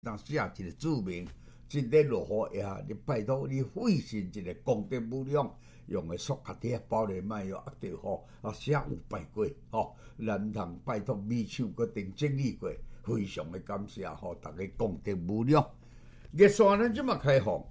当写一个注明，今日落雨呀，你拜托你费心一个功德无量，用个塑胶袋包咧卖药压着吼，写有拜过吼，咱通拜托米厂搁定整理过，非常的感谢吼，大家功德无量。月线咱即马开放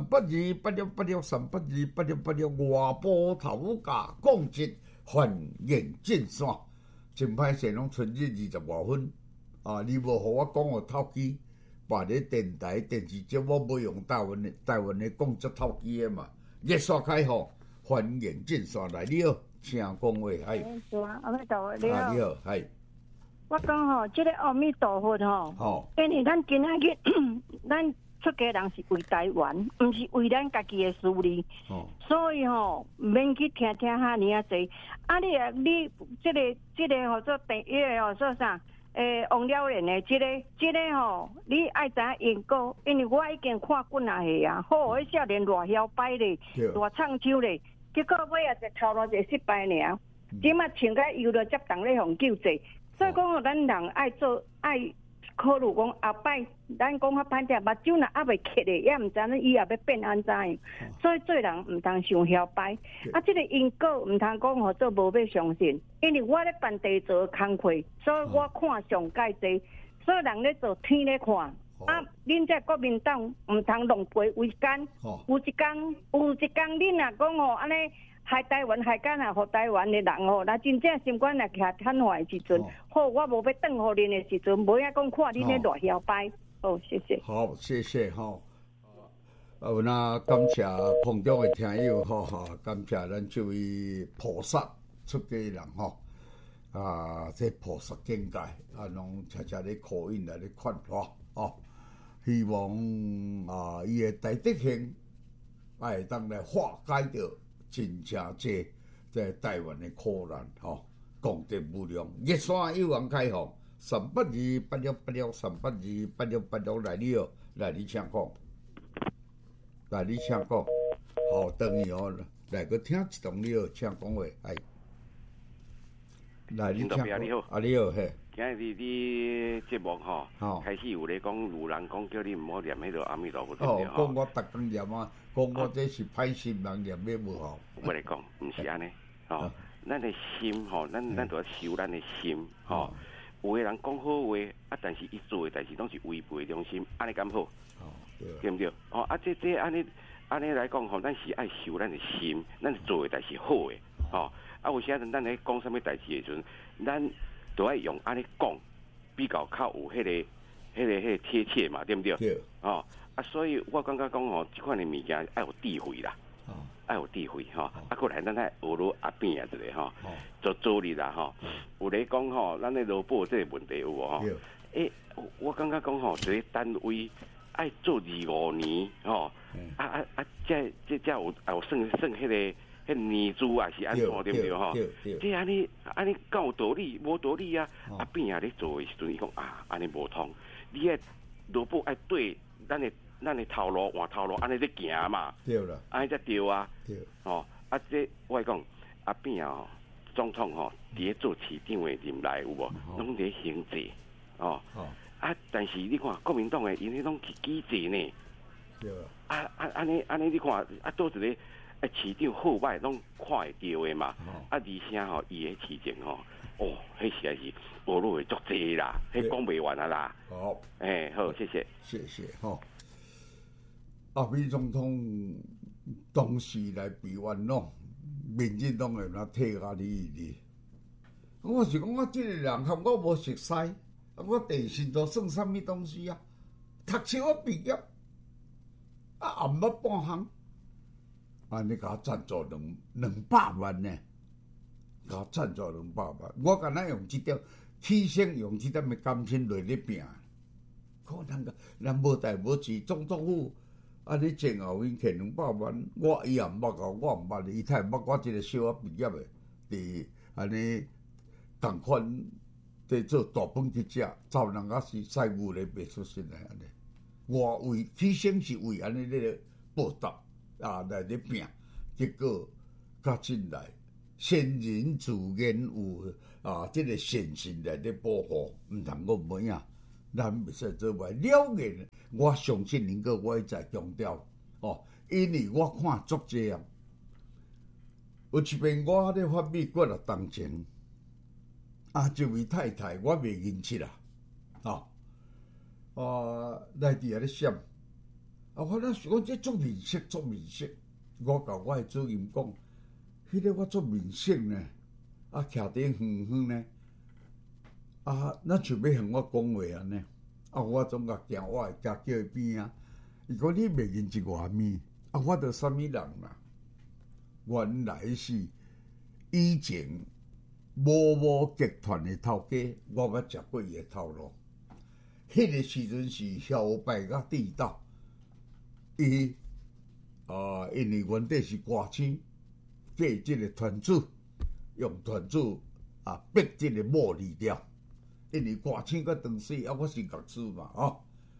38286863828外部头价降值还原进线，真歹势拢春日20外分啊！你无互我讲互透机，把咧电台、电视节目无用台湾的讲足透机的嘛。月线开放还原进线来了，请讲话嗨。 阿弥陀佛，你好。 你好，嗨。 我讲吼，即个阿弥陀佛吼，因为咱今仔日咱出家人是为台湾，毋是为咱家己的私利，所以吼免去听哈尼啊济。啊你即个吼做第一个吼做啥？王了然的即个吼，你爱知影因果，因为我已经看滚下去啊，好，迄少年偌嚣摆咧，偌唱秋咧，结果尾啊一头路就失败尔。即马穿甲油了接动咧互救济，所以讲吼，咱人爱考虑讲后摆，咱讲较歹听，目睭若还袂瞌咧，也毋知影以后要变安怎样。所以做人毋通伤嚣摆。即个因果毋通讲吼做无要相信，因为我咧办地做工课，所以我看上介济，所以人咧做天咧看。恁这国民党毋通浪费为奸。有一天恁若讲吼安尼。害台湾害干啊！互台湾的人吼，那真正心肝若徛瘫坏的时阵，好，我无要转互恁的时阵，无遐讲看恁咧偌嚣摆。好，谢谢。 好，谢谢吼。有那感谢空中的听友吼，感谢咱这位菩萨出家人吼。这菩萨境界拢常常咧考验来咧看法哦。希望伊的大德行，会当来化解着。真正这台湾的苦难吼，功德无量。热线有望开放3828686382886来了，来你请讲，来你请讲。好，等于哦，来个听一段了，请讲话，哎，来你请讲。你好，你好，嘿。 今日你节目吼，开始有咧讲，有人讲叫你毋好念迄个阿弥陀佛，对不对？ 讲我逐工念啊，讲我这是歹心人念咩无好。 我来讲，毋是安尼，咱的心吼，咱都要修咱的心，吼。有个人讲好话，但是伊做的代志拢是违背良心，安尼敢好？对不对？这安尼来讲吼，咱是爱修咱的心，咱做的代志好的，有时阵咱咧讲啥物代志的时阵，咱都爱用安尼讲，比较有迄个贴切嘛，对不对？ 对。 所以我感觉讲吼，这款的物件爱有智慧啦，爱有智慧吼。过来咱来学罗阿扁啊，这个吼，做理啦吼。有咧讲吼，咱咧萝卜这个问题有无吼？我感觉讲吼，一个单位爱做2-5年吼，这有算迄个。年资啊是安怎对不对吼？这安尼敢有道理？无道理啊！阿扁啊咧做的时阵，伊讲安尼无通，你个萝卜爱对咱的头路换头路，安尼咧行嘛？ 对啦， 安尼才对啊！对这我讲阿扁啊，总统吼，伫咧做市长的任内有无？拢咧行政但是你看国民党的因迄拢是机制呢？对安尼你看倒一个。市长好歹拢看会到的嘛，而且吼，伊的市政吼，迄实在是学路会足济啦，迄讲袂完啊啦。好，好，谢谢， 谢谢吼。阿扁总统当时来闭完咯，民进党的人退下你。我是讲我这个人和我无熟悉，我电视都算什么东西啊？读书我毕业，暗捌半行。你甲我赞助200万呢？甲我赞助200万，我敢若用这点提升，用这点的感情来咧拼。可能咱无代无志，总统府你前后因欠200万，我伊也毋捌我，我毋捌伊，太毋捌我这个小毕业的，伫安尼同款在做大本去食，找人家是赛务咧袂出身的安尼。我为提升是为安尼咧报答。来咧拼，结果较进来，先人自然有这个善心来咧保护，毋通讲咩啊？ 咱袂使做坏。了然，我相信能够我会再强调哦，因为我看足济啊，有一遍我咧发美国啊，当前这位太太我袂认识啦，来伫遐咧闪，我那想讲这足面色，我甲我的主任讲，迄个我足面色呢，徛伫远远呢，咱想要向我讲话安尼，我总甲行，我会甲叫伊边啊。伊讲你袂认识我咪？我着啥物人啦？原来是以前某集团的头家，我捌食过伊的头路。迄个时阵是摇摆甲地道，伊因为原底是歌星，嫁即个团主，用团主逼即个某离掉。因为歌星甲长死，我是乐师嘛，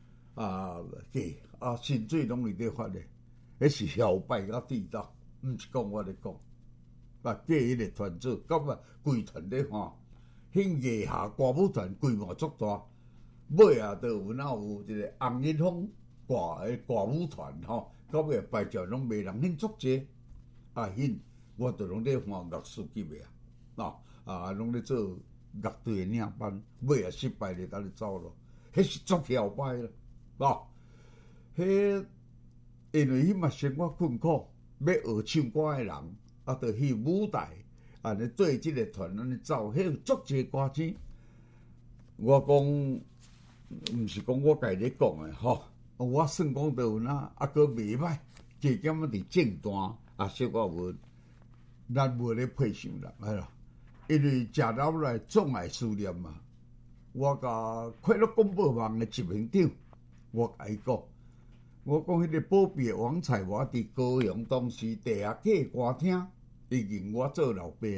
薪水拢伫咧发咧，迄是摇摆甲地道，毋是讲我咧讲。嫁迄个团主，咁规团咧迄夜下歌舞团规模足大，尾啊都有有一个红日风歌舞团到尾排照拢袂人很足济，我就拢咧乐师级的拢咧做乐队的领班，尾啊失败咧，咱咧走咯，迄是足摇摆啦，迄因为迄嘛生活困苦，要学唱歌的人。就去舞台，安尼对即个团安尼走，迄有足济歌星。我讲，毋是讲我家己咧讲诶，我算讲都有哪，阁袂歹，加减伫正段，小可无，咱无咧配想啦，啦。因为食老来总爱思念嘛。我甲快乐广播网诶执行长，我甲伊讲。我讲迄个宝贝王彩华伫高雄当时地下客歌厅，已认我做老爸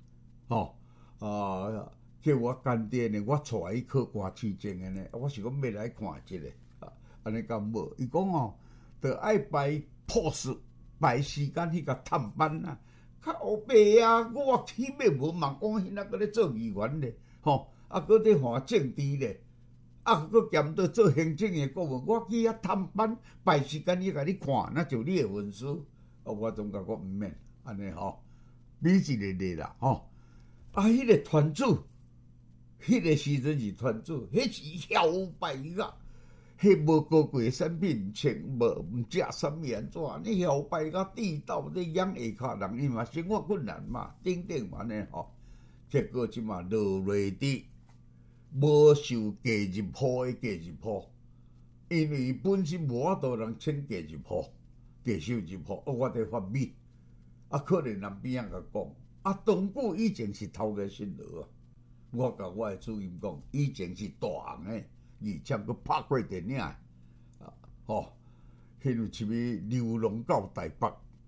叫我干爹呢，我带伊去歌市证的呢，我是讲要来看一个，安尼讲无？伊讲着爱摆 pose 摆时间去甲探班啊，较黑白啊，我起码无茫讲迄个咧做议员咧，搁咧换政治咧。搁兼到做行政的顾问，我去遐探班，排时间去甲你看，那就你的文书。我总甲我毋免安尼美一个咧啦迄个团主，迄个时阵是团主，迄是摇摆个，迄无高贵产品，穿无食啥物安怎？你摇摆个地道，你养下骹人，伊嘛生活困难嘛，等安尼结果即嘛落落地。无受假日铺的假日铺，因为本身无法度人穿假日铺、假收日铺，我伫发美，可能人边仔甲讲，东古以前是头家新郎我甲我的主任讲，以前是大红的，而且佫拍过电影迄有一位流浪到台北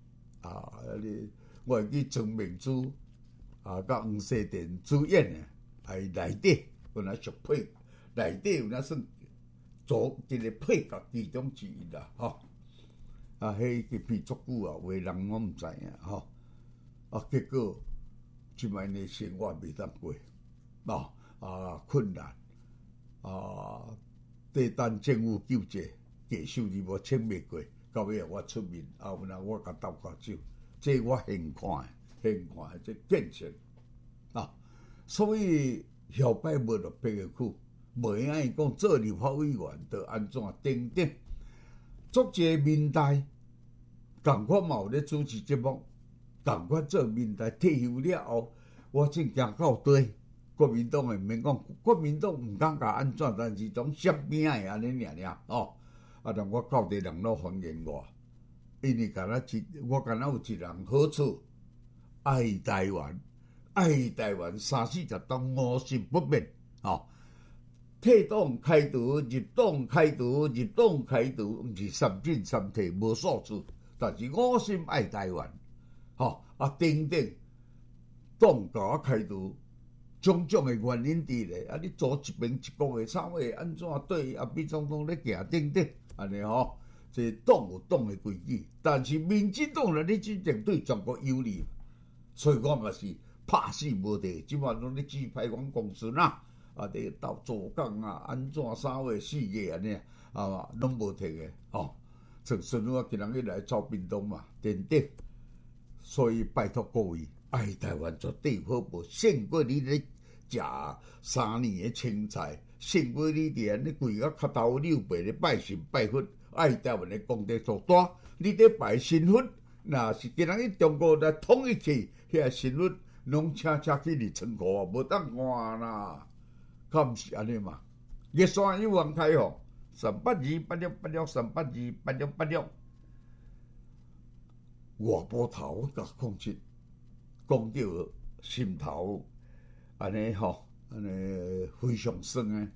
我会记曾明珠甲黄世典主演的，内底。有那属配，内底有那算做一个配角其中之一啦，迄个片足久啊，有诶人我毋知影结果即摆呢生活袂当过，困难地单政府救济，假收入无请袂过，到尾我出面，有那我甲斗下手，这我现看这见证所以。摇摆无落白个苦，无影伊讲做立法委员着安怎等等，足济民代共款嘛有咧主持节目，共款做民代退休了后，我正行到底，国民党诶毋免讲，国民党毋敢甲安怎，但是种闪边诶安尼但我到底人都欢迎我，因为我敢若有一人好处，爱台湾。爱台湾30-40党无心不变，退党开除，入党开除，入党开除，毋是三进三退无数次，但是我心爱台湾，等等，党甲我开除，种种的原因伫咧，你做一边一个月、3个月安怎对美总统咧行等等，安尼这党有党的规矩，但是民进党咧，你真正对中国有利，所以我嘛是。拍死无地，即摆拢咧指派阮公孙你到左港啊，安怎3月4月安尼啊，拢无摕个吼。像孙我今日来走屏东嘛，真的。所以拜托各位，爱台湾绝对好无，胜过你咧食3年的青菜，胜过你伫安尼跪到磕头扭背咧拜神拜佛。爱台湾的功德做大，你咧拜神佛，若是今日中国来统一去，遐神佛拢请去你村口啊，无当换啦，敢毋是安尼嘛？月山有望开放，3828686，3828686。外波头我甲控制，讲到心头安尼吼，安尼非常酸诶，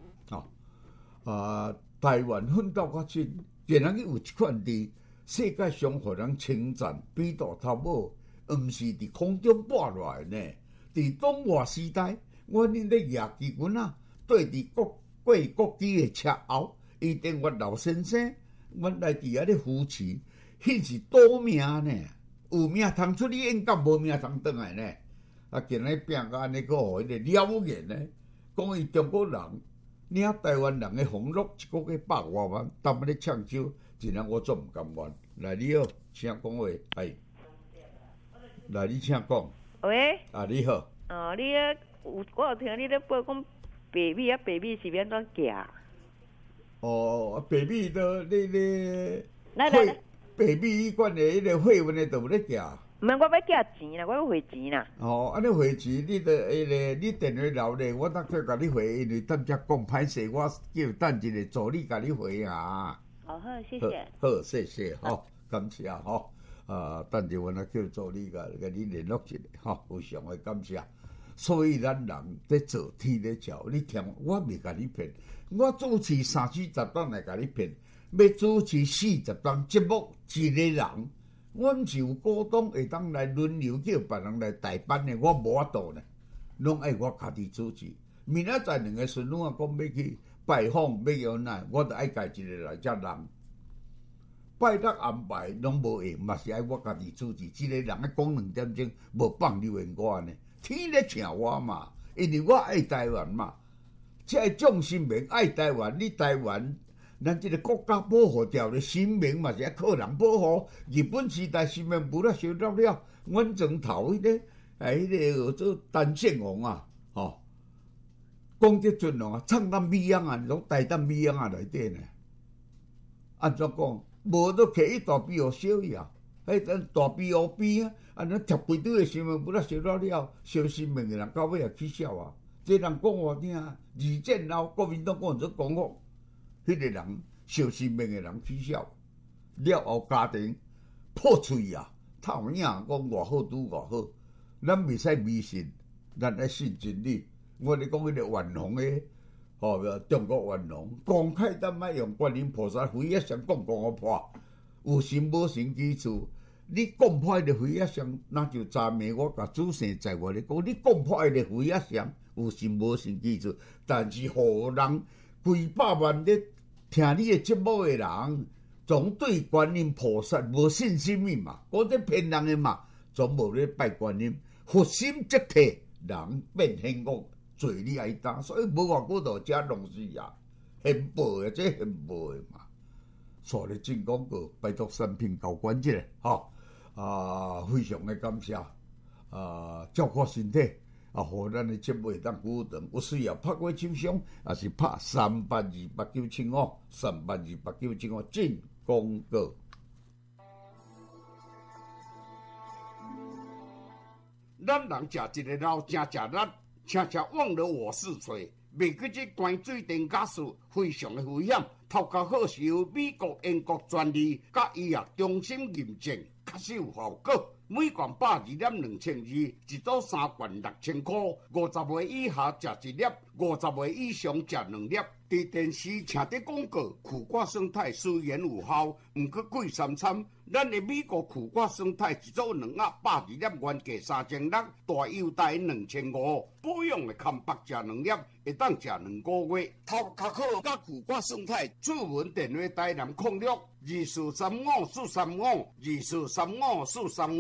台湾奋斗较深，竟然有一款伫世界上互人称赞、比大头毛，毋是伫空中拔落来呢。伫东华时代，阮恁咧野鸡群啊，对伫过国旗的车后，伊定我老先生，阮来伫遐咧扶持，迄是赌命呢。有命通出去演讲，无命通转来呢。啊，今日变甲安尼，个互迄个了言呢，讲伊中国人。领台湾人的俸禄一个月100多万，当咧抢救，真让我做唔甘愿。来，你好，请讲话，哎，来，你请讲。 喂。 啊，你好。 你我有听你咧报讲白米啊，白米是要怎寄？ 白米都你会白米馆的迄个会员的都有咧寄。 毋免，我要寄钱啦，我要汇钱啦。 安尼汇钱，你著你电话留咧，我当去甲你汇，因为等只讲歹势，我叫等一个助理甲你汇啊。 好，谢谢。 好，谢谢，好，感谢吼。等者我那叫助理甲你联络一下，吼，非常的感谢。所以咱人在做天咧照，你听，我未甲你骗，我主持30-40档来甲你骗，要主持40档节目，一个人。阮是有股东会当来轮流叫别人来代班的，我无法度呢，拢爱我家己主持。明仔载2个孙女啊，讲要去拜访，要要哪，我著爱家一个来遮人。拜六安排拢无用，嘛是爱我家己主持。一个人咧讲2点钟，无放留言我呢，天咧请我嘛，因为我爱台湾嘛，这众生命爱台湾，你台湾。咱这个国家保护条的生命嘛，是要靠人保护。日本时代生命不了收到了，阮庄头迄个叫做陈胜王啊，讲这阵啊，唱到美洋啊，拢带到美洋啊内底呢。安怎讲？无都摕一大庇护小伊啊，迄大庇护边啊，安尼贴规堆的生命不了收到了，烧生命的人到尾也取消啊。这人讲我听，二战后国民党讲做讲法。迄个人烧生命的人取消了后，家庭破碎啊！透影讲偌好拄偌好，咱袂使迷信，咱爱信真理。我咧讲迄个元皇的，中国元皇公开咱莫用观音菩萨灰一像讲我破，有神无神之处。你讲破迄个灰一像，那就昨暝我甲主神在我咧讲，你讲破迄个灰一像，有神无神之处，但是互人几百万咧。听你的节目的人，总对观音菩萨无信心嘛，嗰啲骗人的嘛，总无咧拜观音，佛心即体，人变险恶，罪孽爱担，所以无偌久度遮弄死啊，现报的这现报的嘛。所以进广告，拜托产品交关一下，非常的感谢，照顾身体。互咱的节目会当久长，有需要拍过手商，也是拍3828975，3828975进广告。咱人食一个老正食力，常常忘了我是谁。袂记这关水电假事非常的危险，头壳好是由美国、英国专利，甲医药中心认证，确实有效果。每罐102.2002，一组3罐6000块，50岁以下食1粒，50岁以上食2粒。伫电视听得广告，苦瓜生态虽然有效，毋过贵三餐。咱的美国苦瓜生态一组2盒102粒，原价3600，大优待2500，保养的看白食2粒，会当食2个月。头壳好甲苦瓜生态，主文电话台南062435435224354352。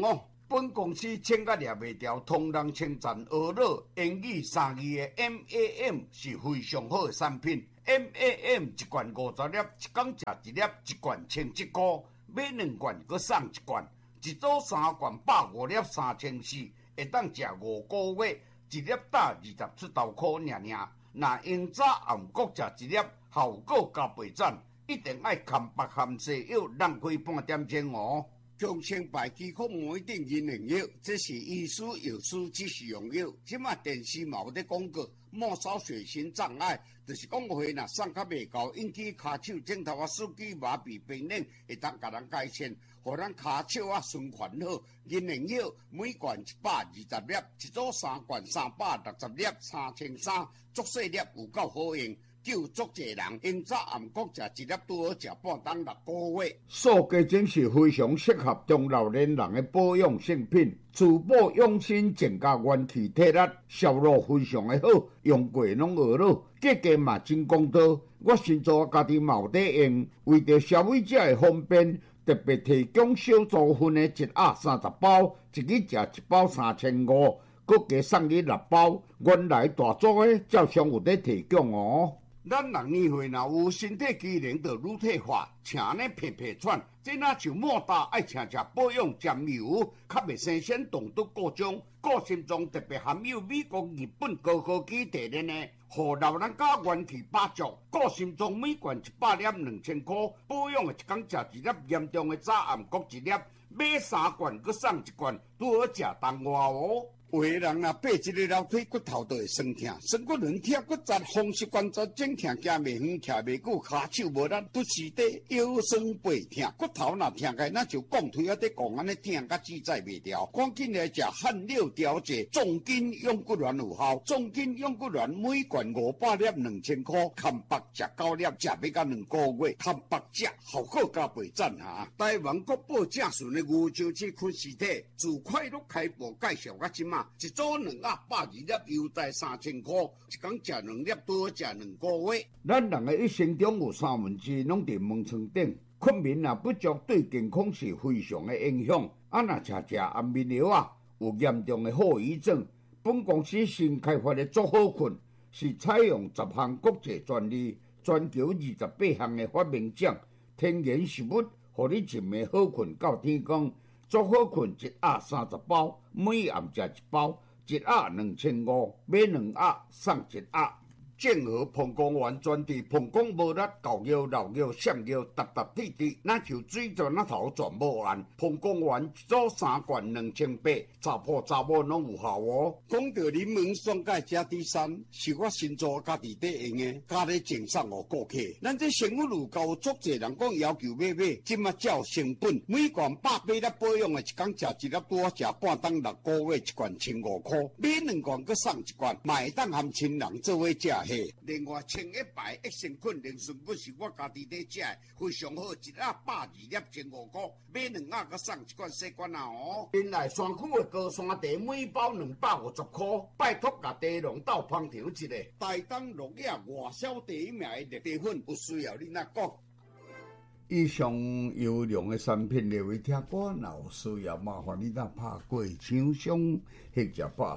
本公司请甲掠袂掉，同人称赞俄乐英语3字的 MAM 是非常好的产品。MAM 一罐50粒，一天食一粒，一罐1100块，买2罐佮送1罐，一组3罐150粒3400，会当食5个月，一粒打20出头块尔尔。若用早暗各食一粒，效果加倍赞，一定爱含白含西药，浪费半点钟哦。强生牌肌控每定银灵药，这是医师药师指示用药。即马电视嘛有咧广告，末梢血型障碍，就是讲话若送较袂够，引起骹手、指头司机麻痹、病冷，会当甲人改善，互咱骹手循环好。银灵药每罐120粒，一组3罐360粒，3300，足细粒有够好用。救足济人，因早暗各食一粒，拄好食半冬6个月。塑胶精是非常适合中老年人的保养性品，滋补养生，增加元气体力，效果非常的好，用过拢学了，价格嘛真公道。我先做家己嘛有在用，为着消费者的方便，特别提供小组份的1盒30包，一日食1包3500，佮加送你6包。原来大组的照常有在提供哦。咱人年岁若有身体机能就愈退化，请呢皮皮喘，这若像莫大爱请食保养沾油，较袂生鲜动毒各种，个性中特别含有美国、日本高科技提炼的，互老人家元气百足。个性中每罐100粒2000块，保养的一天食一粒，严重的早暗各一粒，买3罐佮送1罐，拄好食当外哦。有的人若爬一个楼梯，骨头都会酸痛，酸骨软痛、骨折、风湿关节整痛，行袂远，徛袂久，骹手无力，不时地腰酸背痛，骨头若痛开，那就讲腿啊在讲安尼痛，甲自在袂掉。赶紧来食汗六调节，重筋养骨丸有效。重筋养骨丸每罐500粒2000块，含白食9粒，食要到2个月，含白食效果加倍赞哈。台湾国宝正顺的牛樟芝昆尸体，自快乐开播介绍到今嘛。一组2盒120粒，优待3000块，一天食2粒，拄好食2个月。咱人的一生中有1/3拢伫门床顶，困眠也不足，对健康是非常的影响。若食安眠药啊，有严重的后遗症。本公司新开发的足好困，是采用10项国际专利，全球28项的发明奖，天然食物，互你一暝好困到天光。足好困1盒30包，每暗食1包，1盒2500，买2盒送1盒。正和膀胱丸专治膀胱无力、狗腰、老腰、闪腰、搭滴滴，那像水泉那头全无完。膀胱丸一组3罐2800，查甫查某拢有效哦。讲到柠檬酸钙加 D3，是我新做家己在用的，加咧赠送互顾客。咱这生活路够足侪人讲要求买，今麦照成本，每罐180粒保养的，一天食1粒，拄好食半冬6个月，一罐1500块，买2罐佮送1罐，嘛会当含亲人做伙食。另外，清一牌益生菌灵顺骨是我家己在食的，非常好，一盒120粒1500块，买2盒佮送1罐细罐啊哦。原来山区的高山茶每包250块，拜托甲茶农斗捧场一下。台东落叶外销第1名的茶粉，有需要你哪讲？以上优良的产品，列为听歌，若有需要麻烦你打拍过厂商，或者打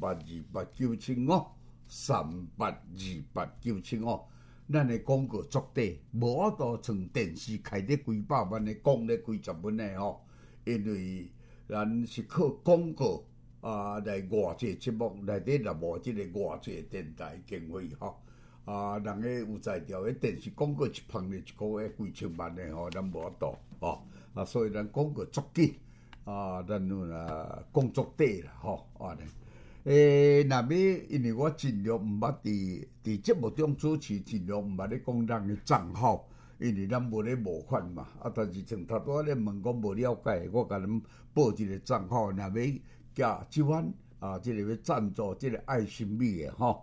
382897382897咱的广告足底，无法度像电视开咧几百万的，讲咧几十万的吼，因为咱是靠广告来外这节目内底来无即个外这电台经费吼。人个有才调的电视广告一捧咧一个月几千万的吼，咱无法度吼。所以咱广告足紧咱讲足底啦吼安尼。若要因为我尽量毋捌伫节目中主持，尽量毋捌咧讲人的账号，因为咱无咧模范嘛。但是像头拄仔咧问讲无了解，我甲咱报一个账号，若要加即款即个要赞助即个爱心米的吼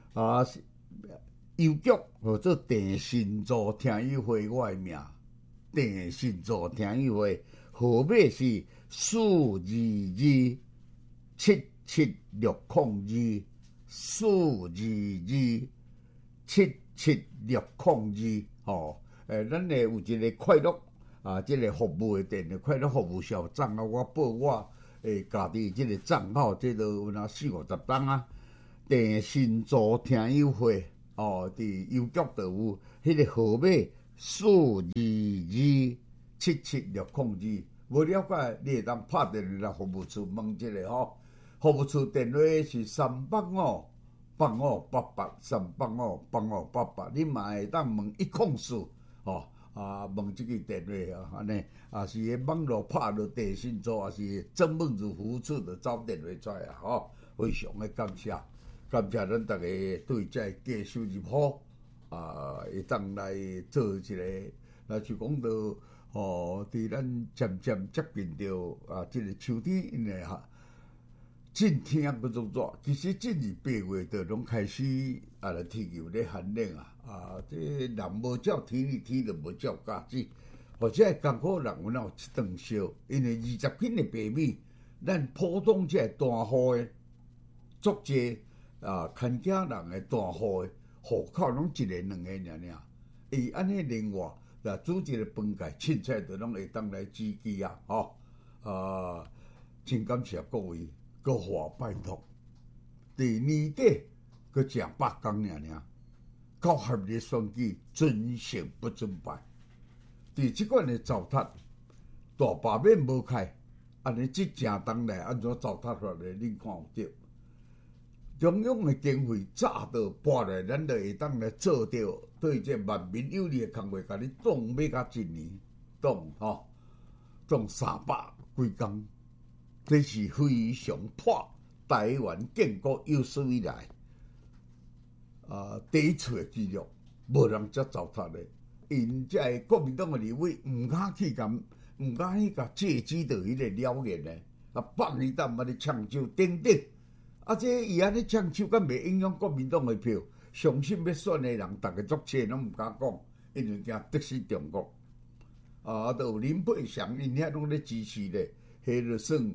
邮局或者电信座听友会，我的名电信座听友会号码是42277602422776002吼。咱咧有一个快乐即个服务的电快乐服务小账我报我家己即个账号，这都有那40-50档啊。订新竹听友会伫邮局就有迄个号码422776002，无了解你会当拍电话来服务处问一下服务处电话是3858588，3858588，你嘛会当问104问即个电话安尼，是个网络拍落地新竹，是曾问如服务处就走电话出来非常的感谢咱大家对这价收入好会当来做一个，若是讲到伫咱渐渐接近到即个秋天，因为正天不足热，其实正2、8月就拢开始天气有咧寒冷这人无照天气，天就无照价子，或者艰苦人有一顿烧，因为20斤的白米，咱普通这大户的足济牵家人的大户的户口拢1个2个尔，伊安尼另外煮一个饭菜，凊彩就拢会当来支持真感谢各位。搁互拜托，伫年底搁食8天尔，到合理选举准胜不准败。伫即款的糟蹋，大把面无开，安尼即正当来安怎糟蹋法咧？恁看有着？中央的经费早到拨来，咱就会当来做着对这万民有利的工作，甲你动要甲1年，动300几工。这是非常破台湾建国有史以来第一次的记录，无人遮糟蹋的。因这国民党的立委唔敢去借机到迄个了言的放伊当咧抢手等等这伊安尼抢手，敢袂影响国民党的票？相信要选的人，大家作车拢唔敢讲，因为惊得失中国都有林佩祥因遐拢咧支持咧，迄就算。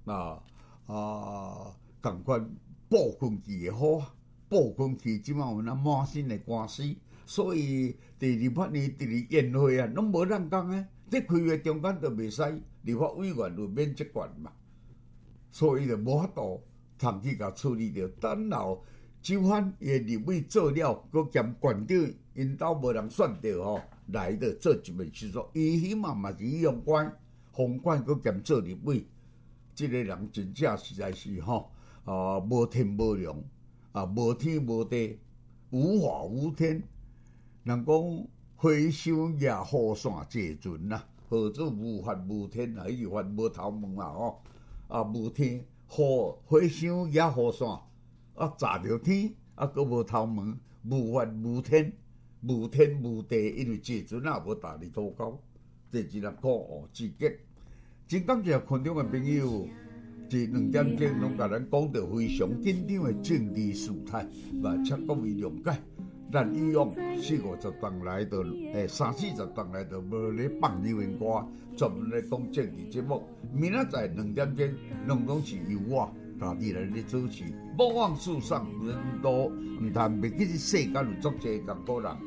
共款部分期的好，部分期即马有那满身的官司，所以第28年第2宴会拢无人讲诶，这开会中间就袂使立法委员就免职权嘛，所以就无法度通去甲处理掉。等后周刊伊立委做了，佮兼馆长因兜无人选着来着做一面事做，伊起码嘛是用官宏观佮兼做立委。这个人真正实在是无天无量无天无地，无法无天。人讲花香夜雨伞坐船呐，何止无法无天伊法无头毛无天花香夜雨伞炸着天佫无头毛，无法无天，无天无地，因为坐船无大力土高，这只能靠自己。真感谢群众的朋友，这2点钟拢甲咱讲到非常紧张的政治事态，请各位谅解。咱以往40-50档来到，30-40档来到，无咧放流行歌，专门咧讲政治节目。明仔载2点钟，拢是由我家己来咧主持。莫忘世上人多，唔通袂记世间有足济咁多人。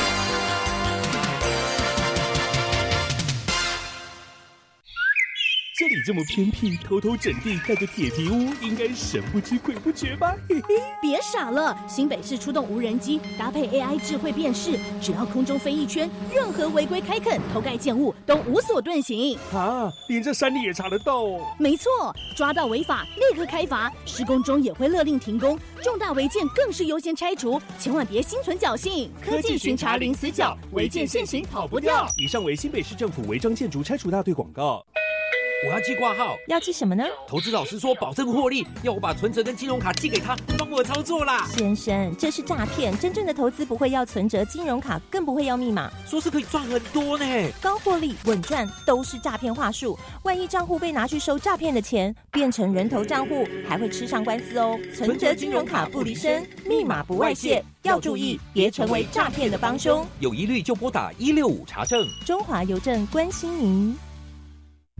这里这么偏僻，偷偷整地盖个铁皮屋，应该神不知鬼不觉吧？嘿嘿， 别傻了！新北市出动无人机，搭配 AI 智慧辨识，只要空中飞一圈，任何违规开垦、偷盖建物都无所遁形。 连这山里也查得到哦？ 没错，抓到违法立刻开罚，施工中也会勒令停工，重大违建更是优先拆除，千万别心存侥幸。 科技巡查零死角，违建现行跑不掉。以上为新北市政府违章建筑拆除大队广告。 我要寄挂号， 要寄什么呢？ 投资老师说保证获利，要我把存折跟金融卡寄给他，帮我操作啦。 先生，这是诈骗，真正的投资不会要存折、金融卡，更不会要密码。 说是可以赚很多呢， 高获利、稳赚都是诈骗话术。万一账户被拿去收诈骗的钱，变成人头账户，还会吃上官司哦。存折、金融卡不离身，密码不外泄，要注意，别成为诈骗的帮凶。 有疑虑就拨打165查证。 中华邮政关心您。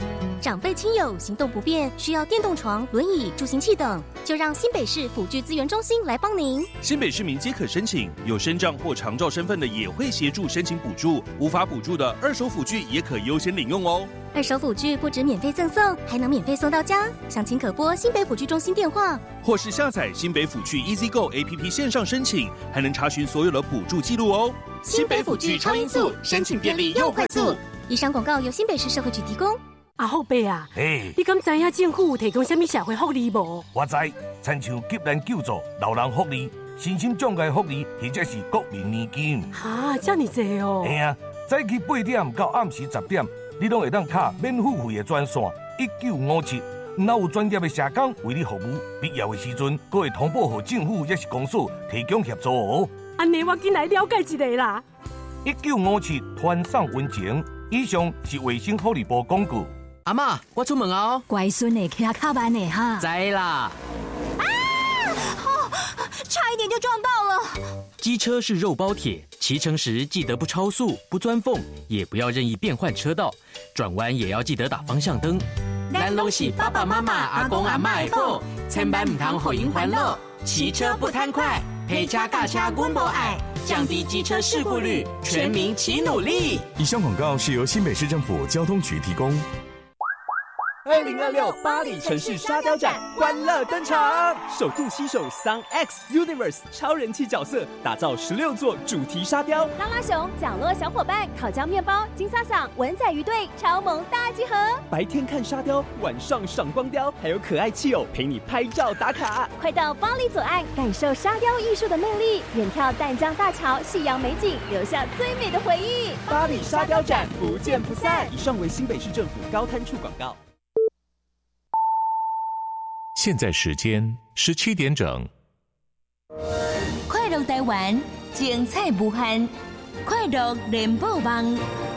长辈亲友行动不便，需要电动床、轮椅、助行器等，就让新北市辅具资源中心来帮您。 新北市民皆可申请，有身障或长照身份的也会协助申请补助，无法补助的二手辅具也可优先领用哦。 二手辅具不止免费赠送，还能免费送到家。详情可拨新北辅具中心电话， 或是下载新北辅具 EasyGo APP 线上申请，还能查询所有的补助记录哦。 新北辅具超音速，申请便利又快速。以上广告由新北市社会局提供。 阿后伯啊，你敢知影政府有提供什么社会福利无？ 我知，亲像急难救助、老人福利、身心障碍福利，或者是国民年金。 哈，这么多哦！ 嘿啊，早起8点到暗时10点，你拢会当卡免付费的专线1957。若有专业的社工为你服务，必要的时阵，阁会通报给政府也是公所提供协助哦。 安尼我进来了解一下啦。 1957团上温情，以上是卫生福利部广告。 阿嬷，我出门啊！ 乖孙的骑卡慢的哈。 知啦。 差一点就撞到了。 机车是肉包铁，骑乘时记得不超速、不钻缝，也不要任意变换车道，转弯也要记得打方向灯。咱拢是爸爸妈妈、阿公阿嬷的宝，千万唔通互因烦恼。骑车不贪快，陪车驾车阮无爱，降低机车事故率，全民齐努力。 以上广告是由新北市政府交通局提供。 2026巴黎城市沙雕展欢乐登场，首度携手 Sun X Universe 超人气角色，打造16座主题沙雕。 拉拉熊、角落小伙伴、烤焦面包、金沙嗓、文仔鱼队超萌大集合。 白天看沙雕，晚上赏光雕，还有可爱气偶陪你拍照打卡。 快到巴黎左岸感受沙雕艺术的魅力，远眺淡江大桥夕阳美景，留下最美的回忆。 巴黎沙雕展不见不散。以上为新北市政府高滩处广告。 现在时间17点整。 快乐台湾，精彩无限，快乐联播网。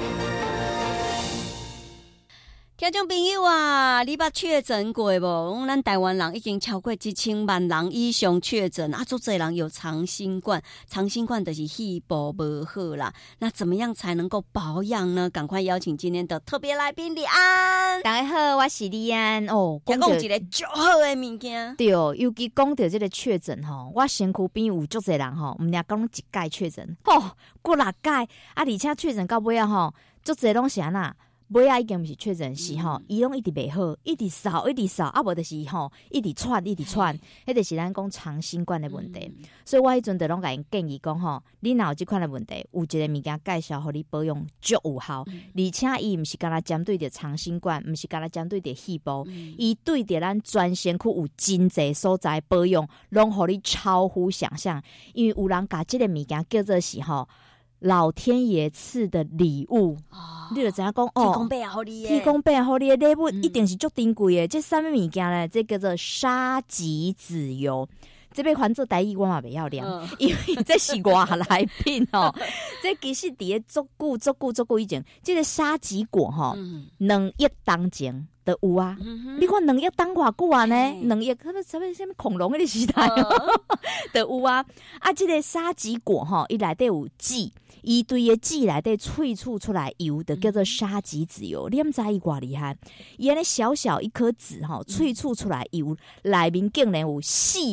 听众朋友啊，你捌确诊过无？咱台湾人已经超过1000万人以上确诊，足侪人有长新冠，长新冠就是肺部不好啦。那怎么样才能够保养呢？赶快邀请今天的特别来宾李安。 大家好，我是李安。 讲一个最好的物件。 对，尤其讲到这个确诊吼，我身躯边有足侪人吼，毋俩讲1届确诊，过6届，而且确诊到尾啊吼，足侪拢是安那。尾啊已经毋是确诊是吼，伊拢一直袂好，一直扫，无就是吼一直喘，迄就是咱讲长新冠的问题。所以我迄阵就拢甲因建议讲吼，你若有即款的问题，有一个物件介绍互你保养足有效，而且伊毋是干那针对着长新冠，毋是干那针对着肺部，伊对着咱全身躯有真侪所在保养，拢互你超乎想象。因为有人甲即个物件叫做是吼。老天爷赐的礼物，你就知影讲提供备好你的礼物一定是足珍贵的。这什么物件呢？这叫做沙棘子油。这边翻做台语我嘛袂晓念，因为这是外来品哦。这其实伫咧足久以前，这个沙棘果吼，2亿当前就有啊。你看2亿当偌久啊呢？2亿什么恐龙迄个时代就有啊。这个沙棘果吼，伊内底有籽，伊对个籽内底萃取出来油，就叫做沙棘子油。你毋知伊偌厉害？伊安尼小小一颗籽吼，萃取出来油，内面竟然有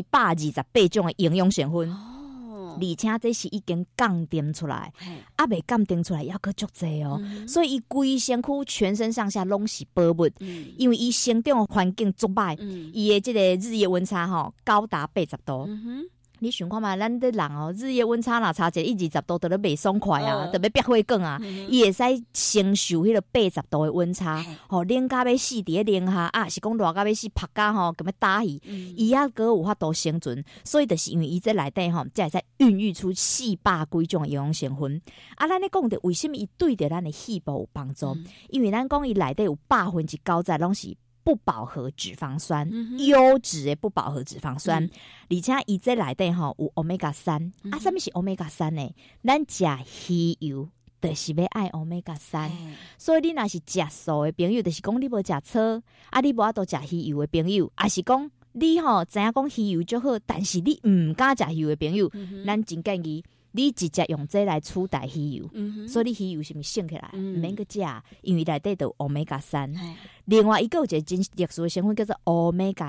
428种的营养成分。而且这是已经降点出来，未降点出来还佫足济哦。所以伊规身躯全身上下拢是宝物，因为伊生长的环境足歹，伊的这个日夜温差吼高达80度。你想看嘛，咱的人哦，日夜温差若差一120度，就咧袂爽快啊，就要憋火梗啊，伊会使承受迄个80度的温差，冷甲要死伫咧零下啊，是讲热甲要死，晒甲吼咁要打伊，伊还佫有法度生存，所以就是因为伊这内底吼，才会使孕育出400几种营养成分。咱咧讲的为什么伊对着咱的肺部有帮助？因为咱讲伊内底有90%拢是。不饱和脂肪酸，优质的不饱和脂肪酸，而且伊这内底吼有 omega-3，什么是 omega-3 呢？咱食鱼油就是要爱 omega-3，所以你若是食素的朋友，就是讲你无食草，你无法度食鱼油的朋友，是讲你吼知影讲鱼油就好，但是你唔敢食鱼油的朋友，咱真建议你直接用这来取代鱼油，所以你鱼油是毋是省起来，毋免去食，因为内底有 Omega 3。另外一个有一个真特殊的成分叫做 Omega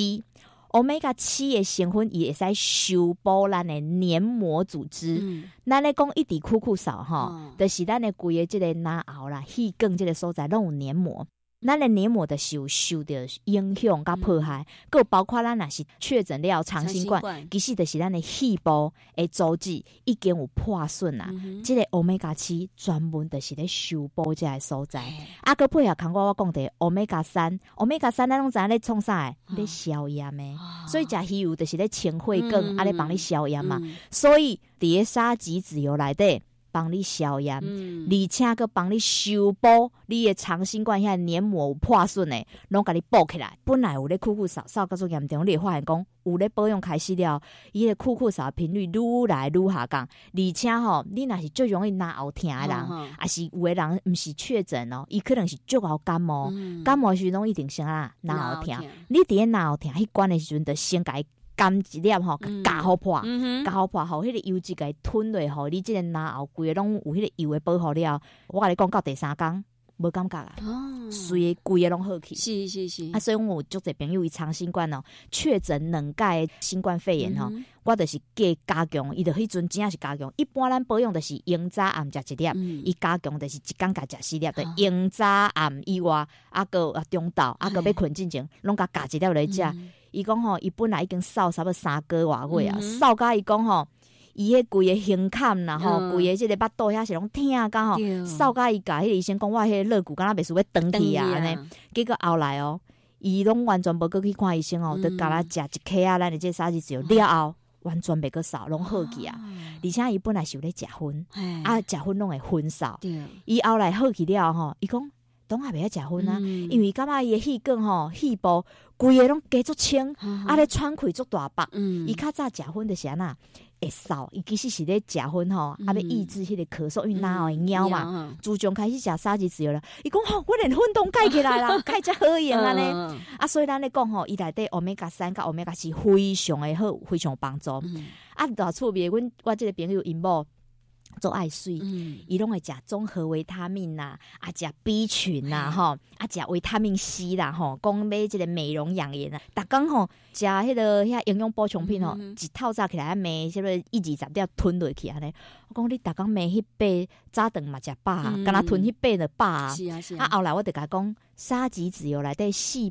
7。Omega 7的成分伊会使修补咱的黏膜组织。咱咧讲一滴酷酷扫吼，就是咱的规个即个哪喉啦、气管即个所在拢有黏膜。咱的黏膜的受到影响甲破坏，佮包括咱若是确诊了长新冠，其实就是咱的细胞的组织已经有破损啦。即个 Omega 7专门就是咧修补这个所在，佮配合刚我讲的 Omega 3，Omega 3咱拢知影咧创啥诶？咧消炎诶，所以食鱼油就是咧清血管，咧帮你消炎嘛。所以伫个沙棘子油内底。帮你消炎，而且佮帮你修补你的长新冠遐黏膜有破损的，拢甲你补起来。本来有咧酷酷扫扫到足严重，你会发现讲有咧保养开始了，伊个酷酷扫频率愈来愈下降。而且吼，你若是最容易哪喉疼的人，也是有的人毋是确诊哦，伊可能是足喉感冒，感冒时拢一定先哪喉疼。你伫咧哪喉疼迄关的时阵，就先甲伊甘一粒吼，加好破，加好破，互迄个油脂给吞落，互你即个哪喉规个拢有迄个油的保护了。我甲你讲到第3天，无感觉啊，随规个拢好去。 是啊，所以我有足侪朋友伊长新冠哦，确诊2届新冠肺炎吼，我就是加强，伊就迄阵真正是加强。一般咱保养就是用早暗食1粒，伊加强就是一天甲食4粒，就用早暗以外，个中昼，个要困之前，拢甲加1粒来食。伊讲吼，伊本来已经瘦差不多3个月啊，瘦甲伊讲吼，伊迄规个胸坎啦吼，规个即个巴肚遐是拢疼甲吼，瘦甲伊甲迄个医生讲，我迄个肋骨敢若袂输要长去啊安尼。结果后来哦，伊拢完全无过去看医生哦，就甲咱食一颗啊，咱的这沙棘子油了后，完全袂个瘦，拢好去啊。而且伊本来是有咧食薰，食薰拢会薰瘦。伊后来好去了吼，伊讲。拢也袂晓食薰啊，因为感觉伊的气管吼、气部规个拢加足清，咧喘气足大腹。伊较早食薰就是安那会瘦，伊其实是咧食薰吼，要抑制迄个咳嗽，因为哪会枵嘛。自从开始食沙棘子油了，伊讲吼，我连薰都改起来啦，改才好用安尼。所以咱咧讲吼，伊内底 Omega 3甲 Omega 4非常的好，非常有帮助。大厝边我即个朋友因某。做爱水，伊拢会食综合维他命啦，食 B 群啦，吼，食维他命 C 啦，吼，讲买即个美容养颜啊，逐工吼食迄个遐营养补充品吼，一透早起来买什么1-20粒吞落去安尼。我讲你逐工买迄杯早顿嘛食饱，敢若吞迄杯就饱啊。是啊。后来我就甲讲，沙棘子油内底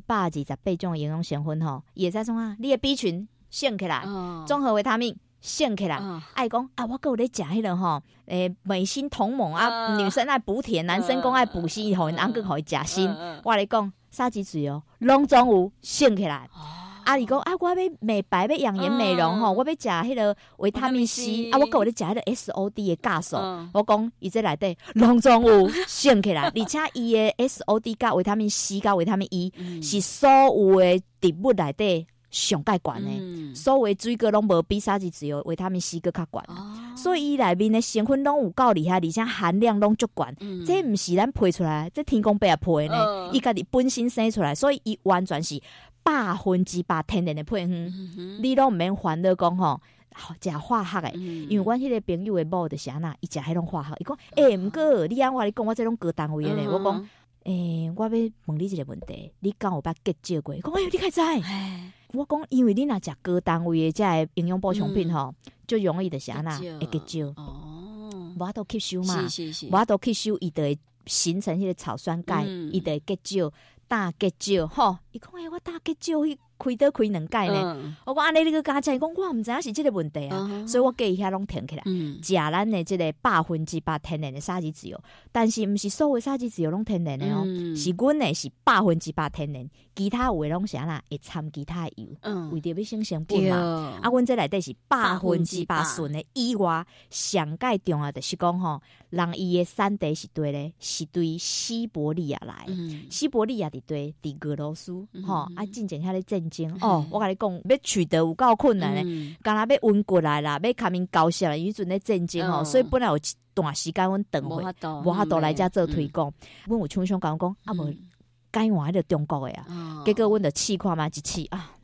428种营养成分吼，伊会使创啊，你的 B 群省起来，综合维他命。省起来，爱讲我还有咧食迄个吼，美心同盟啊，女生爱补铁，男生讲爱补硒，互因翁佫互伊食锌。我咧讲沙棘子油拢总有省起来。伊讲我要美白，要养颜美容吼，我要食迄个维他命 C，我还有咧食迄个 SOD 的酵素。我讲伊这内底拢总有省起来，而且伊的 SOD 甲维他命 C 甲维他命 E 是所有的植物内底。上介悬的，所有的水果拢无比沙棘子油维他命 C 个较悬，所以伊内面的成分拢有够厉害，而且含量拢足悬。这毋是咱配出来，这天公伯也配呢，伊家己本身生出来，所以伊完全是100%天然的配方，你拢毋免烦恼讲吼。食化学的，因为阮迄个朋友的某就是安那，伊食迄种化学，伊讲毋过你安我你讲我这种高单位的咧，我讲我要问你一个问题，你敢有捌结石过？讲你开知？我讲，因为你若食高单位的这营养补充品吼，就容易就是安那会结石。无法度吸收嘛，无法度吸收，伊就会形成迄个草酸钙，伊就会结石、大结石吼。伊讲我大结石开倒开2届呢。我讲安尼你个加起，讲我毋知影是即个问题啊，所以我建议遐拢停起来，食咱的即个100%天然的沙棘子油。但是毋是所有沙棘子油拢天然的哦，是阮的是100%天然。其他有诶拢是安那会掺其他油，为着要省成本嘛。阮这内底是100%纯诶，以外上介重要就是讲吼，人伊诶产地是对咧，是对西伯利亚来。西伯利亚伫对伫俄罗斯吼，进前遐咧战争哦，我甲你讲，要取得有够困难咧，敢若要运过来啦，要卡面交涉啦，迄阵咧战争吼，所以本来有一段时间阮等会无法度来遮做推广，阮有厂商甲我讲无。改换迄个中国的啊，结果阮就试看嘛一试啊，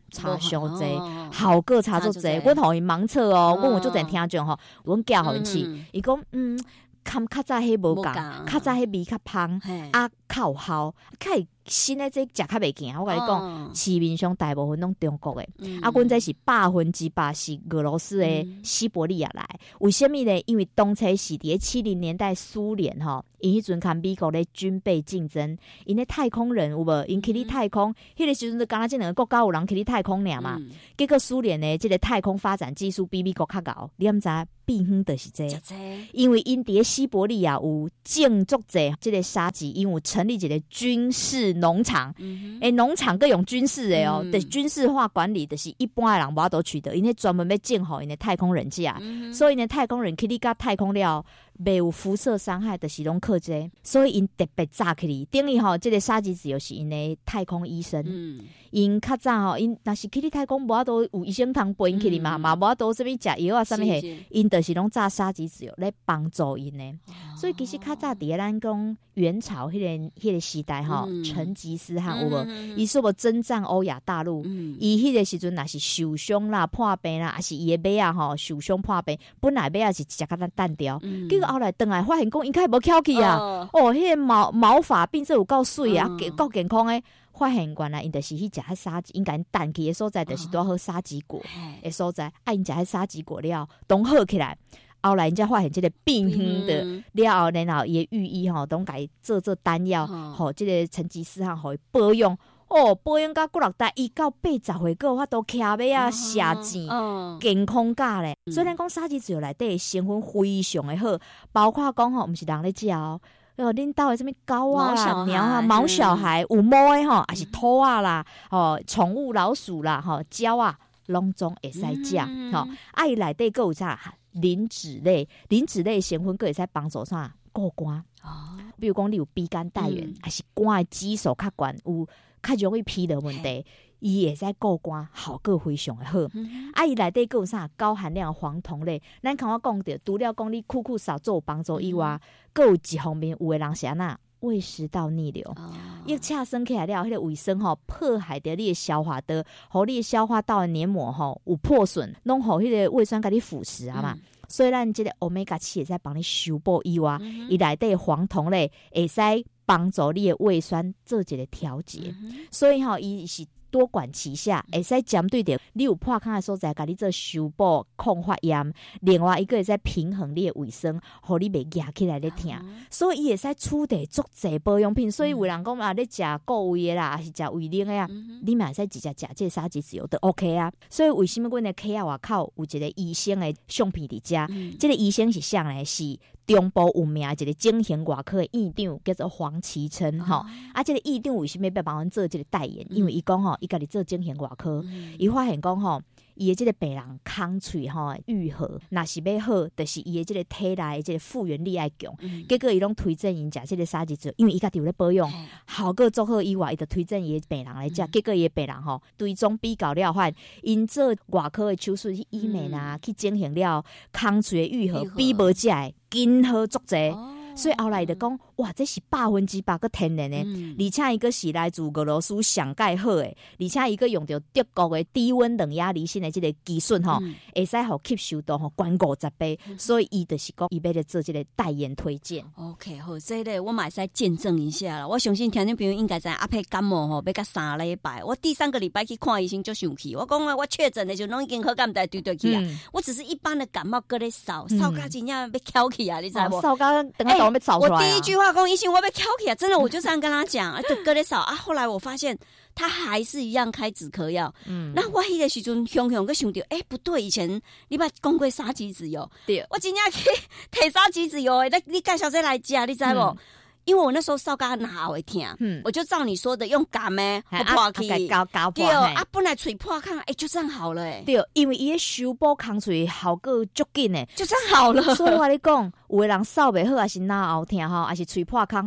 差伤济，效果差足济。阮互伊盲测哦，阮有足侪听众吼，阮寄互因试，伊讲较早迄无共，较早迄味较芳，啊较有效，较新诶，这食较袂行。我甲你讲，市面上大部分拢中国诶，阮这是100%是俄罗斯诶西伯利亚来。为什么呢？因为当初是伫70年代苏联吼，因迄阵甲美国咧军备竞争，因咧太空人有无？因去咧太空，迄个时阵就敢若即两个国家有人去咧太空尔嘛。结果苏联诶，即个太空发展技术比美国较高，你毋知变远就是这，因为因伫西伯利亚有种足济即个沙棘，因有成立一个军事农场，农场各用军事的哦，的军事化管理，就是一般的人无法度取得，因为专门要建好因的太空人架，所以呢太空人去你甲太空了。袂有辐射伤害，就是拢靠这，所以因特别早起哩。等于吼，这个沙棘子就是因的太空医生。因较早吼，因若是去哩太空，无法度有医生通陪因去哩嘛，无法度什么食药啊，什么嘿，因就是拢炸沙棘子来帮助因呢。所以其实较早伫咱讲元朝迄个时代吼，成吉思汗有无？伊说无征战欧亚大陆，伊迄个时阵若是受伤啦、破病啦，还是伊的马啊吼受伤破病，本来马啊是食较单调，结果后来转来发现讲，因较无翘起啊，迄个毛发变做有够水啊，够健康诶。发现原来因就是去食迄沙棘，因甲因弹起诶所在，就是拄好沙棘果诶所在。因食迄沙棘果了，拢好起来。后来人家发现这个病远的了后，然后伊诶御医吼，拢甲伊做丹药，吼，这个成吉思汗互伊保养。保养到5-6代，伊到80岁个，我都骑马啊、射箭，健康甲咧。虽然讲沙棘子油内底成分非常的好，包括讲吼，毋是人咧食哦。恁兜的什么狗啊啦、猫啊、毛小孩、有毛的吼，还是兔啊啦、宠物老鼠啦、鸟啊，拢总会使食。伊内底佫有啥磷脂类成分，佫会使帮助啥过关。比如讲你有鼻肝带源，还是肝的指数较悬，有较容易疲劳问题，伊会使过关，效果非常的好。伊内底佫有啥高含量的黄酮类，咱刚我讲着，除了讲你酷扫做有帮助以外，佫有一方面有的人是安那胃食道逆流，一恰生起来了，迄个胃酸吼破坏着你的消化道，互你的消化道的黏膜吼有破损，弄互迄个胃酸甲你腐蚀啊嘛。所以咱这个 Omega 7会使帮你修补以外，伊内底黄酮类会使帮助你的胃酸做一个调节，所以吼伊是多管齐下，会使针对着你有破孔的所在，甲你做修补、抗发炎。另外一个会使平衡你的胃酸，互你袂压起来咧疼。所以伊会使处理足侪保养品。所以有人讲啊，你食固胃的啦，还是食胃冷的啊，你嘛会使直接食这沙棘子油都 OK 啊。所以为什么阮的客外口有一个医生的相片伫遮？这个医生是啥呢？是中部有名一个整形外科的院长，叫做黄奇琛吼。这个院长为什么要帮阮做这个代言？因为伊讲吼，伊家己做整形外科，伊发现讲吼，伊的这个病人空喙吼愈合，若是要好，就是伊的这个体内的这个复原力爱强。结果伊拢推荐因食这个沙棘子，因为伊家己有咧保养，效果足好以外，伊就推荐伊的病人来食。结果伊的病人吼，追踪比较了，发现因做外科的手术去医美啊，去整形了，空喙的愈合比无食的紧好足济。所以后来就讲，哇，这是100%个天然的，而且伊个是来自俄罗斯上盖好的，而且伊个用着德国的低温冷压离心的这个技术吼，会使互吸收到吼关50倍，所以伊就是讲伊要来做这个代言推荐。 OK， 好，这个我嘛会使见证一下啦。我相信听众朋友应该知阿佩感冒吼，要到3礼拜，我第3个礼拜去看医生就生气，我讲我确诊的就拢已经好感带对去啊，我只是一般的感冒，搁咧扫到真正要翘起啊，你知无？ 扫到等下被扫出来。 我第一句话讲医生，我被翘起来，真的我就这样跟他讲，就搁咧扫啊。后来我发现他还是一样开止咳药。那我迄个时阵想个想到，不对，以前你捌讲过沙棘子油，对，我真正去摕沙棘子油的，你介绍这来食，你知无？因为我那时候烧到哪会痛，我就照你说的用感冒破去，对啊，本来嘴破孔，就这样好了， 对，因为伊修补空嘴效果足紧的， 就这样好了。 所以我跟你讲，有的人扫袂好，还是脑后痛吼，还是嘴破孔吼，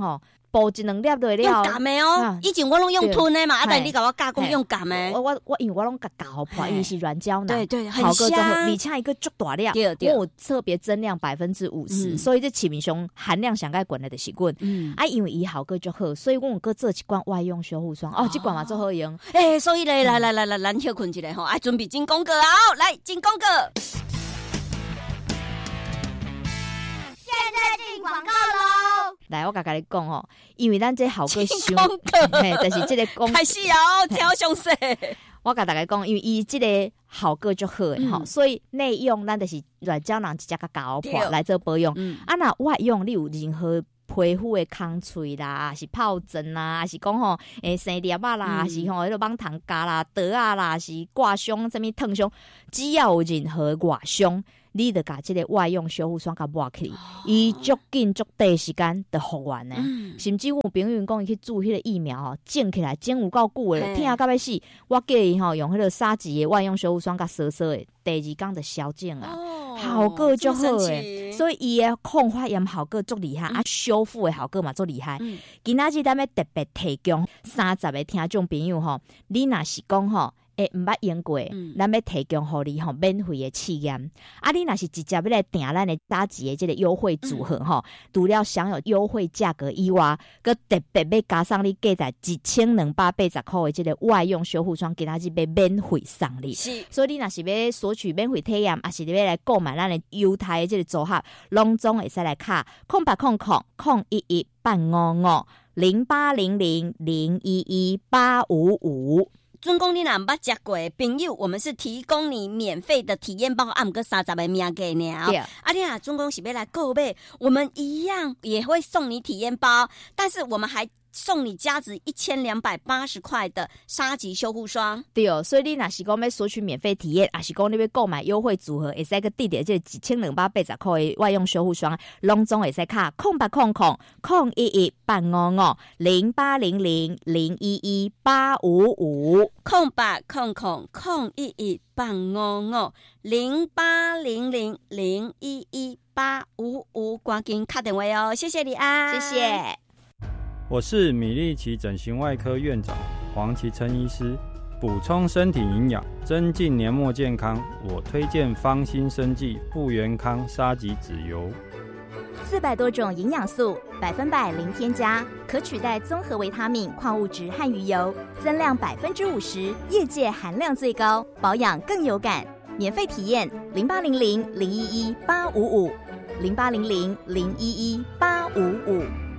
剥一两粒落了， 用夹的哦。以前我拢用吞的嘛，但你甲我教讲用夹的。 我因为我拢甲搞破，因为是软胶囊， 对， 好个而且一个足大量，我特别增量50%，所以这市面上含量上盖悬的就是滚。因为伊好个就好，所以我有搁做一罐外用修护霜。这罐嘛最好用。 所以咧，来，咱休困一下吼，准备进广告啊！来进广告。 现在进广告喽！ 来，我甲你讲吼，因为咱这好个修， 就是这个开始哦，挑详细。 我甲大家讲，因为伊这个好个就好诶吼，所以内用咱就是软胶囊一只甲搞破来做保养。那外用你有任何皮肤的空脆啦，是疱疹啦，是讲吼生粒啊啦，是吼迄个网糖胶啦、刀啊啦，是挂伤、什么烫伤，只要有任何外伤，你就甲这个外用修护霜甲抹起，伊足紧足短时间就复原呢。甚至有朋友讲伊去注迄个疫苗吼，种起来种有够久诶，疼到要死。我建议吼用迄个沙棘的外用修护霜甲烧烧诶，第2天就消肿啊，效果足好诶。所以伊诶抗发炎效果足厉害，修复诶效果嘛足厉害。今仔日咱要特别提供30个听众朋友吼，你若是讲吼。毋捌用过，咱要提供互你吼免费的试验。你若是直接要来订咱的沙棘的这个优惠组合吼，除了享有优惠价格以外，佮特别要加上你价值1280块的这个外用修护霜，今仔日要免费送你。所以你若是要索取免费体验，还是你要来购买咱的优待的这个组合，拢总会使来卡0800-011-8550800-011-855。 准讲你若捌食过的朋友，我们是提供你免费的体验包，毋过30个名额尔。你若准讲是要来购买，我们一样也会送你体验包，但是我们还送你价值1280块的沙棘修护霜。 对哦，所以你若是讲要索取免费体验，还是讲你要购买优惠组合，会使个抵着这1280块的外用修护霜，拢总会使卡 0800-011-855，0800-011-855，赶紧打电话哦，谢谢你啊， 谢谢。 我是米利奇整形外科院长黄其琛医师，补充身体营养，增进年末健康，我推荐芳心生技复原康沙棘籽油。 400多种营养素，100%零添加，可取代综合维他命、矿物质和鱼油，增量50%，业界含量最高，保养更有感。免费体验0800-011-855，0800-011-855。